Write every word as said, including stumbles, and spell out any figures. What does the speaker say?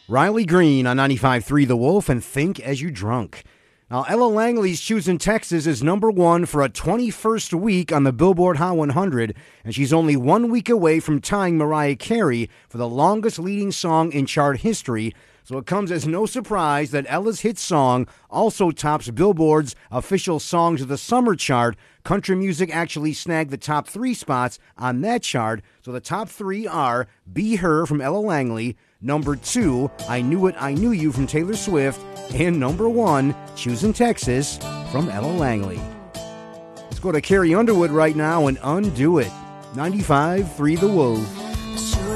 Riley Green on ninety-five point three The Wolf and Think As You Drunk. Now, Ella Langley's Choosing Texas is number one for a twenty-first week on the Billboard Hot one hundred, and she's only one week away from tying Mariah Carey for the longest leading song in chart history. So it comes as no surprise that Ella's hit song also tops Billboard's official Songs of the Summer chart. Country music actually snagged the top three spots on that chart. So the top three are Be Her from Ella Langley, number two, I Knew It, I Knew You from Taylor Swift, and number one, Choosing Texas from Ella Langley. Let's go to Carrie Underwood right now and Undo It. ninety-five point three The Wolf.